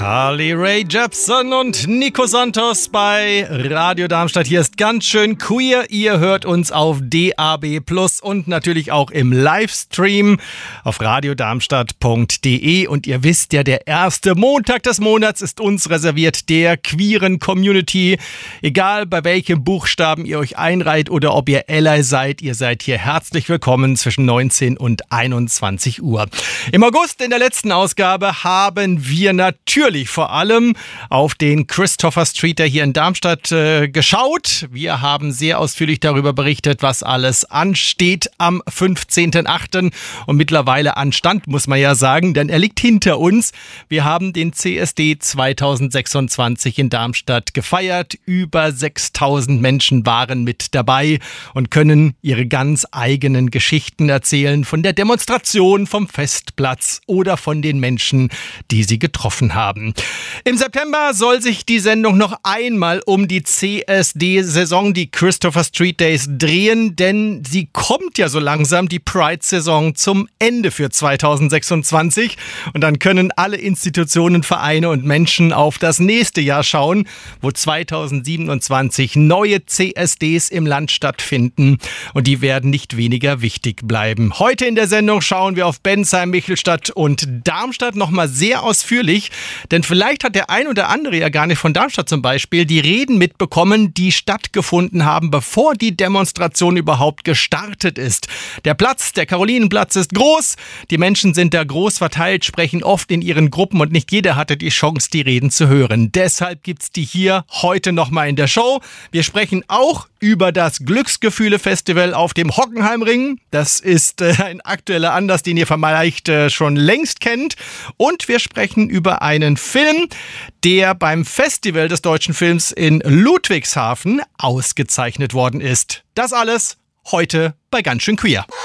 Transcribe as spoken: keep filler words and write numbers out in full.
Carly Rae Jepsen und Nico Santos bei Radio Darmstadt. Hier ist ganz schön queer. Ihr hört uns auf D A B plus und natürlich auch im Livestream auf radiodarmstadt punkt de. Und ihr wisst ja, der erste Montag des Monats ist uns reserviert, der queeren Community. Egal bei welchem Buchstaben ihr euch einreiht oder ob ihr Ally seid, ihr seid hier herzlich willkommen zwischen neunzehn und einundzwanzig Uhr. Im August in der letzten Ausgabe haben wir natürlich vor allem auf den Christopher Street Day hier in Darmstadt äh, geschaut. Wir haben sehr ausführlich darüber berichtet, was alles ansteht am fünfzehnten achten und mittlerweile anstand, muss man ja sagen, denn er liegt hinter uns. Wir haben den C S D zweitausendsechsundzwanzig in Darmstadt gefeiert. Über sechstausend Menschen waren mit dabei und können ihre ganz eigenen Geschichten erzählen von der Demonstration, vom Festplatz oder von den Menschen, die sie getroffen haben. Im September soll sich die Sendung noch einmal um die C S D-Saison, die Christopher Street Days, drehen, denn sie kommt ja so langsam, die Pride-Saison, zum Ende für zweitausendsechsundzwanzig. Und dann können alle Institutionen, Vereine und Menschen auf das nächste Jahr schauen, wo zweitausendsiebenundzwanzig neue C S Ds im Land stattfinden. Und die werden nicht weniger wichtig bleiben. Heute in der Sendung schauen wir auf Bensheim, Michelstadt und Darmstadt nochmal sehr ausführlich. Denn vielleicht hat der ein oder andere ja gar nicht von Darmstadt zum Beispiel die Reden mitbekommen, die stattgefunden haben, bevor die Demonstration überhaupt gestartet ist. Der Platz, der Karolinenplatz, ist groß. Die Menschen sind da groß verteilt, sprechen oft in ihren Gruppen und nicht jeder hatte die Chance, die Reden zu hören. Deshalb gibt's die hier heute nochmal in der Show. Wir sprechen auch über das Glücksgefühle-Festival auf dem Hockenheimring. Das ist äh, ein aktueller Anlass, den ihr vielleicht äh, schon längst kennt. Und wir sprechen über einen Film, der beim Festival des deutschen Films in Ludwigshafen ausgezeichnet worden ist. Das alles heute bei Ganz schön queer.